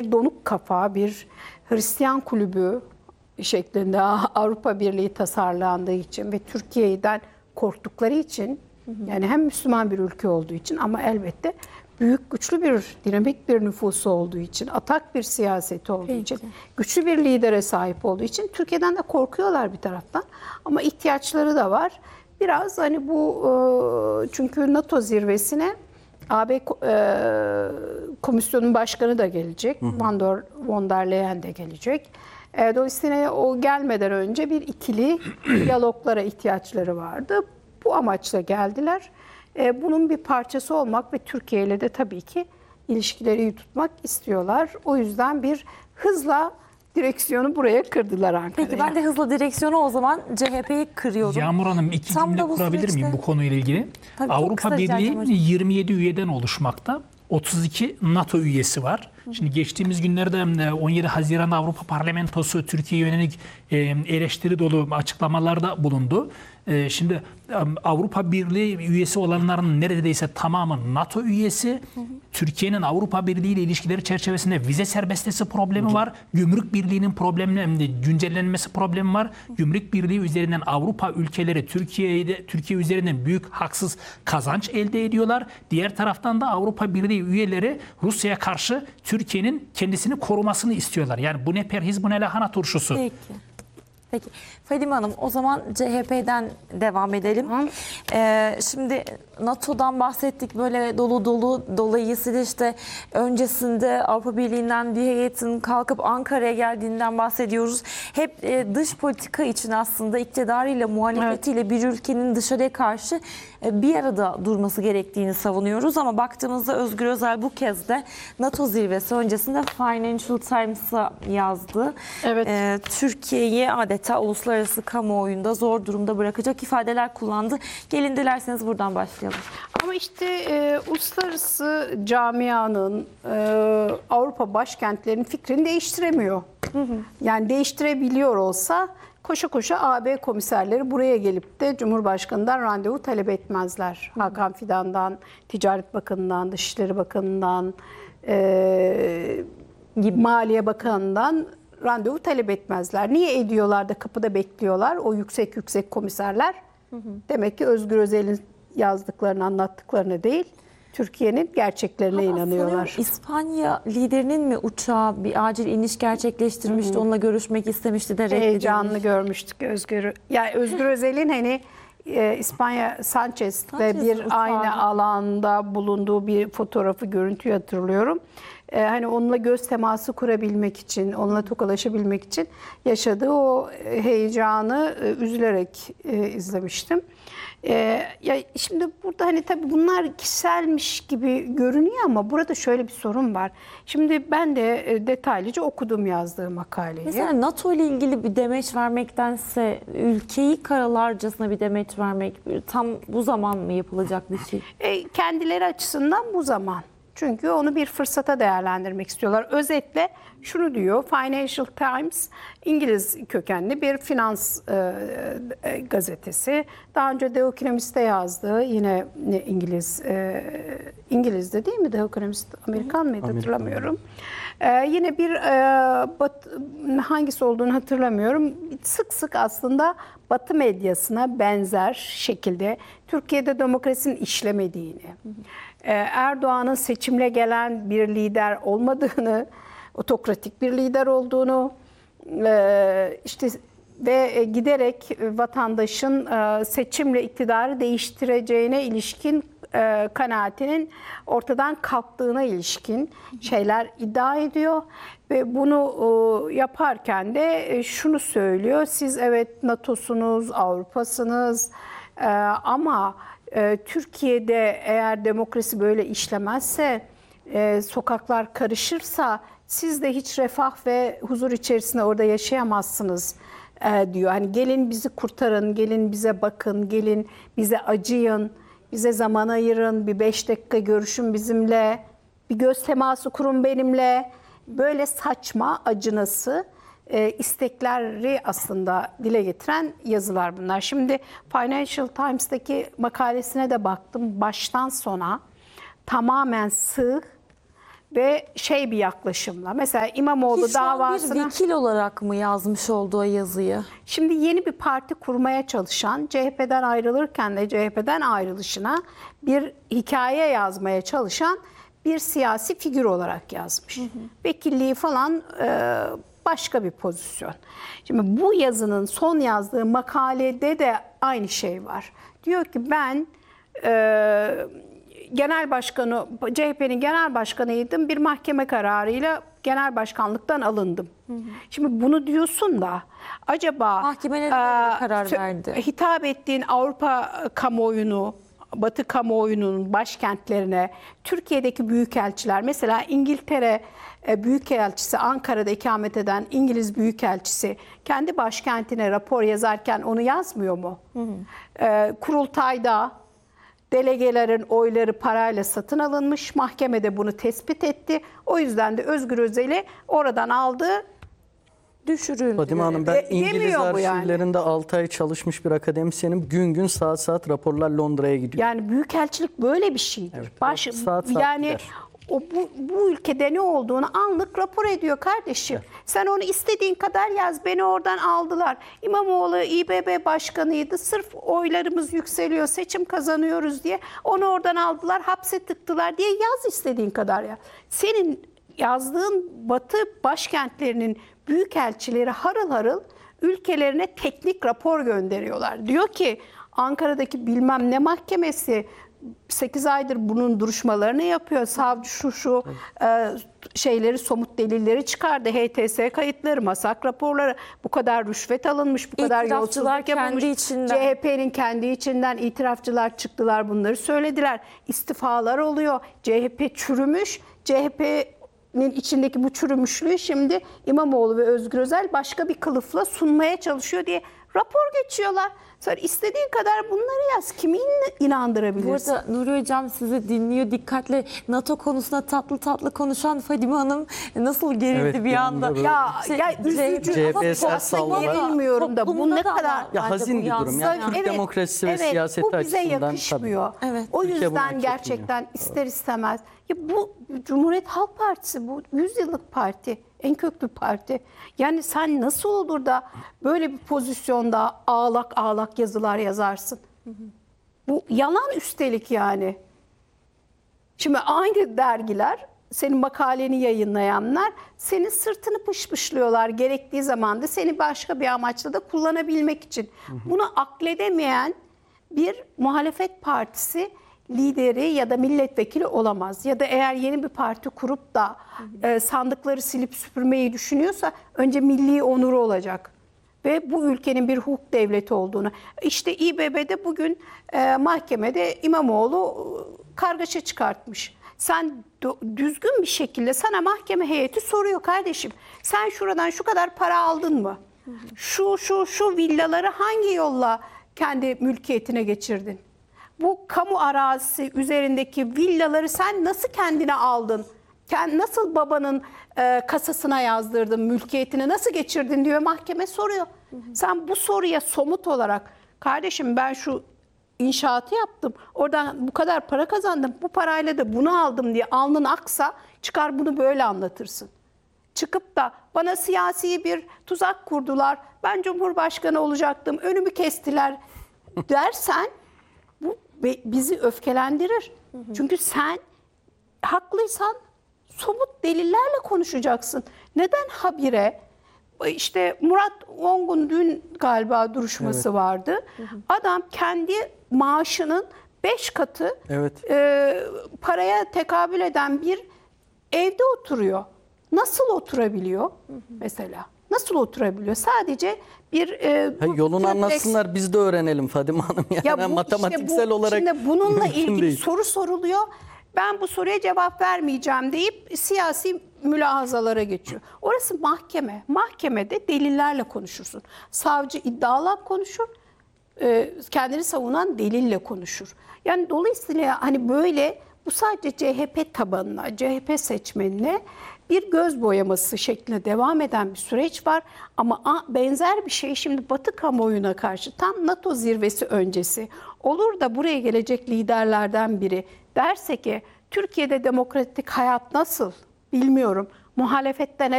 bir donuk kafa, bir Hristiyan kulübü şeklinde Avrupa Birliği tasarlandığı için ve Türkiye'den korktukları için, yani hem Müslüman bir ülke olduğu için ama elbette büyük, güçlü bir, dinamik bir nüfusu olduğu için, atak bir siyaseti olduğu için, güçlü bir lidere sahip olduğu için Türkiye'den de korkuyorlar bir taraftan. Ama ihtiyaçları da var. Biraz hani bu, çünkü NATO zirvesine AB Komisyonun Başkanı da gelecek, von der Leyen de gelecek. Dolayısıyla o gelmeden önce bir ikili diyaloglara ihtiyaçları vardı. Bu amaçla geldiler. Bunun bir parçası olmak ve Türkiye ile de tabii ki ilişkileri iyi tutmak istiyorlar. O yüzden bir hızla direksiyonu buraya kırdılar Ankara'ya. Peki ben de hızla direksiyonu o zaman CHP'yi kırıyorum. Yağmur Hanım, iki cümle kurabilir miyim bu konuyla ilgili? Tabii, Avrupa Birliği 27 üyeden oluşmakta. 32 NATO üyesi var. Şimdi geçtiğimiz günlerde 17 Haziran Avrupa Parlamentosu Türkiye'ye yönelik eleştiri dolu açıklamalarda bulundu. Şimdi Avrupa Birliği üyesi olanların neredeyse tamamı NATO üyesi. Türkiye'nin Avrupa Birliği ile ilişkileri çerçevesinde vize serbestisi problemi var. Gümrük Birliği'nin güncellenmesi problemi var. Gümrük Birliği üzerinden Avrupa ülkeleri Türkiye üzerinden büyük haksız kazanç elde ediyorlar. Diğer taraftan da Avrupa Birliği üyeleri Rusya'ya karşı Türkiye'nin kendisini korumasını istiyorlar. Yani bu ne perhiz, bu ne lahana turşusu. Peki Fadime Hanım, o zaman CHP'den devam edelim. Şimdi NATO'dan bahsettik, böyle dolu dolayısıyla işte öncesinde Avrupa Birliği'nden bir heyetin kalkıp Ankara'ya geldiğinden bahsediyoruz. Hep dış politika için aslında iktidarıyla muhalefetiyle bir ülkenin dışarıya karşı bir arada durması gerektiğini savunuyoruz. Ama baktığımızda Özgür Özel bu kez de NATO zirvesi öncesinde Financial Times'a yazdı. Evet. Türkiye'yi adeta uluslararası kamuoyunda zor durumda bırakacak ifadeler kullandı. Gelin dilerseniz buradan başlayalım. Ama işte uluslararası camianın, Avrupa başkentlerinin fikrini değiştiremiyor. Yani değiştirebiliyor olsa koşa koşa AB komiserleri buraya gelip de Cumhurbaşkanı'ndan randevu talep etmezler. Hakan Fidan'dan, Ticaret Bakanı'ndan, Dışişleri Bakanı'ndan, Maliye Bakanı'ndan randevu talep etmezler. Niye ediyorlar da kapıda bekliyorlar o yüksek komiserler? Demek ki Özgür Özel'in yazdıklarını, anlattıklarını değil, Türkiye'nin gerçeklerine inanıyorlar. İspanya liderinin mi uçağı bir acil iniş gerçekleştirmişti, onunla görüşmek istemişti de reddedilmiş. Heyecanlı görmüştük Özgür Özel'in hani İspanya Sanchez'le bir aynı alanda bulunduğu bir fotoğrafı, görüntüyü hatırlıyorum. Hani onunla göz teması kurabilmek için, onunla tokalaşabilmek için yaşadığı o heyecanı üzülerek izlemiştim. Ya şimdi burada hani tabii bunlar kişiselmiş gibi görünüyor ama burada şöyle bir sorun var. Şimdi ben de detaylıca okudum yazdığı makaleyi. Mesela NATO ile ilgili bir demeç vermektense ülkeyi karalarcasına bir demeç vermek tam bu zaman mı yapılacak bir şey? Kendileri açısından bu zaman. Çünkü onu bir fırsata değerlendirmek istiyorlar. Özetle şunu diyor, Financial Times İngiliz kökenli bir finans gazetesi. Daha önce The Economist'te yazdığı, yine İngiliz'de değil mi The Economist? Amerikan mıydı hatırlamıyorum. Yine bir hangisi olduğunu hatırlamıyorum. Sık sık aslında Batı medyasına benzer şekilde Türkiye'de demokrasinin işlemediğini, Erdoğan'ın seçimle gelen bir lider olmadığını, otokratik bir lider olduğunu, işte ve giderek vatandaşın seçimle iktidarı değiştireceğine ilişkin kanaatinin ortadan kalktığına ilişkin şeyler iddia ediyor ve bunu yaparken de şunu söylüyor: siz evet NATO'sunuz, Avrupa'sınız ama Türkiye'de eğer demokrasi böyle işlemezse, sokaklar karışırsa siz de hiç refah ve huzur içerisinde orada yaşayamazsınız diyor. Hani gelin bizi kurtarın, gelin bize bakın, gelin bize acıyın, bize zaman ayırın, bir 5 dakika görüşün bizimle, bir göz teması kurun benimle. Böyle saçma, acınası istekleri aslında dile getiren yazılar bunlar. Şimdi Financial Times'taki makalesine de baktım. Baştan sona tamamen sığ ve bir yaklaşımla. Mesela İmamoğlu Ki şu an bir davasına vekil olarak mı yazmış olduğu yazıyı? şimdi yeni bir parti kurmaya çalışan, CHP'den ayrılırken de CHP'den ayrılışına bir hikaye yazmaya çalışan bir siyasi figür olarak yazmış. Vekilliği falan başka bir pozisyon. Şimdi bu yazının son yazdığı makalede de aynı şey var. Diyor ki ben genel başkanı, CHP'nin genel başkanıydım. Bir mahkeme kararıyla genel başkanlıktan alındım. Şimdi bunu diyorsun da acaba Mahkeme neden karar verdi? hitap ettiğin Avrupa kamuoyunu, Batı kamuoyunun başkentlerine, Türkiye'deki büyükelçiler, mesela İngiltere Büyükelçisi, Ankara'da ikamet eden İngiliz Büyükelçisi kendi başkentine rapor yazarken onu yazmıyor mu? Kurultayda delegelerin oyları parayla satın alınmış. Mahkemede bunu tespit etti. O yüzden de Özgür Özel'i oradan aldı. Düşürüldü. Fadime Hanım, ben İngiliz demiyor bu yani. arşivlerinde 6 ay çalışmış bir akademisyenim. Gün gün saat saat raporlar Londra'ya gidiyor. Yani büyükelçilik böyle bir şeydir. Evet, saat yani gider. bu ülkede ne olduğunu anlık rapor ediyor kardeşim. Evet. Sen onu istediğin kadar yaz. Beni oradan aldılar. İmamoğlu İBB başkanıydı. Sırf oylarımız yükseliyor, seçim kazanıyoruz diye onu oradan aldılar, hapse tıktılar diye yaz istediğin kadar ya. Senin yazdığın Batı başkentlerinin büyükelçileri harıl harıl ülkelerine teknik rapor gönderiyorlar. Diyor ki Ankara'daki bilmem ne mahkemesi 8 aydır bunun duruşmalarını yapıyor. Savcı şu şeyleri, somut delilleri çıkardı. HTS kayıtları, masak raporları, bu kadar rüşvet alınmış, bu kadar yolsuzluk yapılmış. CHP'nin kendi içinden itirafçılar çıktılar, bunları söylediler. İstifalar oluyor. CHP çürümüş. CHP'nin içindeki bu çürümüşlüğü şimdi İmamoğlu ve Özgür Özel başka bir kılıfla sunmaya çalışıyor diye rapor geçiyorlar. Sonra istediğin kadar bunları yaz. Kimi inandırabilirsin? Burada Nuri Hocam sizi dinliyor dikkatle. NATO konusunda tatlı tatlı konuşan Fadime Hanım nasıl gerildi Evet, bir anda. Ya üzücü. CHP'sel sallalar. Bilmiyorum da bu ne kadar Ya hazin bir durum. Yani Türk demokrasisi ve siyaseti bu bize açısından yakışmıyor. Evet. O Türkiye buna yüzden hak gerçekten ister istemez. Ya bu Cumhuriyet Halk Partisi, bu 100 yıllık parti, en köklü parti. Yani sen nasıl olur da böyle bir pozisyonda ağlak ağlak yazılar yazarsın? Bu yalan üstelik yani. Şimdi aynı dergiler, senin makaleni yayınlayanlar senin sırtını pışpışlıyorlar gerektiği zaman da seni başka bir amaçla da kullanabilmek için. Bunu akledemeyen bir muhalefet partisi lideri ya da milletvekili olamaz. Ya da eğer yeni bir parti kurup da sandıkları silip süpürmeyi düşünüyorsa önce milli onuru olacak. Ve bu ülkenin bir hukuk devleti olduğunu. İşte İBB'de bugün mahkemede İmamoğlu kargaşa çıkartmış. Sen düzgün bir şekilde, sana mahkeme heyeti soruyor kardeşim. Sen şuradan şu kadar para aldın mı? Şu villaları hangi yolla kendi mülkiyetine geçirdin? Bu kamu arazisi üzerindeki villaları sen nasıl kendine aldın? Nasıl babanın kasasına yazdırdın, mülkiyetine nasıl geçirdin diyor, mahkeme soruyor. Sen bu soruya somut olarak, kardeşim ben şu inşaatı yaptım, oradan bu kadar para kazandım, bu parayla da bunu aldım diye alnın aksa çıkar bunu böyle anlatırsın. Çıkıp da bana siyasi bir tuzak kurdular, ben Cumhurbaşkanı olacaktım, önümü kestiler dersen bu bizi öfkelendirir. Çünkü sen haklıysan somut delillerle konuşacaksın. Neden habire, işte Murat Ongun dün galiba duruşması vardı. Adam kendi maaşının 5 katı paraya tekabül eden bir evde oturuyor. Nasıl oturabiliyor mesela? Nasıl oturabiliyor? Sadece bir yolunu anlatsınlar, biz de öğrenelim Fadime Hanım. Yani matematiksel olarak şimdi bununla ilgili değil. soru soruluyor. Ben bu soruya cevap vermeyeceğim deyip siyasi mülahazalara geçiyor. Orası mahkeme. Mahkemede delillerle konuşursun. Savcı iddialar konuşur. Kendini savunan delille konuşur. Yani dolayısıyla hani böyle, bu sadece CHP tabanına, CHP seçmenine bir göz boyaması şeklinde devam eden bir süreç var. Ama benzer bir şey şimdi Batı kamuoyuna karşı tam NATO zirvesi öncesi olur da buraya gelecek liderlerden biri derse ki Türkiye'de demokratik hayat nasıl bilmiyorum. Muhalefetten